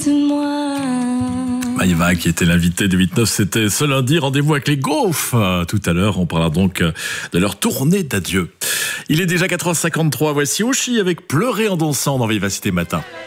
Maïva, qui était l'invité de 8-9, c'était ce lundi. Rendez-vous avec les Gaufres. Tout à l'heure, on parlera donc de leur tournée d'adieu. Il est déjà 4h53. Voici Oshi avec Pleurer en dansant dans Vivacité Matin.